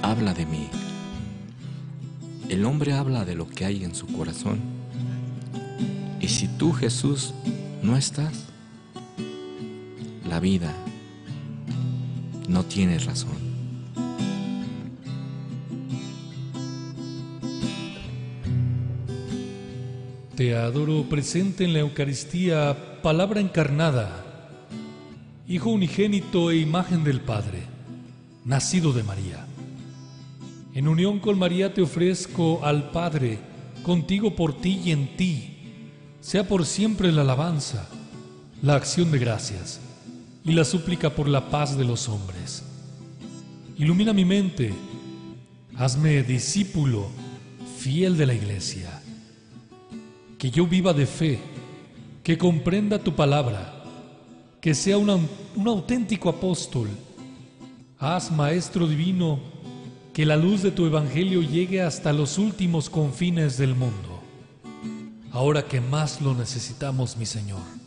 habla de mí. El hombre habla de lo que hay en su corazón. Y si tú, Jesús, no estás, la vida no tiene razón. Te adoro presente en la Eucaristía, palabra encarnada, Hijo unigénito e imagen del Padre, nacido de María. En unión con María te ofrezco al Padre, contigo, por ti y en ti, sea por siempre la alabanza, la acción de gracias y la súplica por la paz de los hombres. Ilumina mi mente, hazme discípulo fiel de la Iglesia. Que yo viva de fe, que comprenda tu palabra, que sea un auténtico apóstol. Haz, Maestro Divino, que la luz de tu Evangelio llegue hasta los últimos confines del mundo, ahora que más lo necesitamos, mi Señor.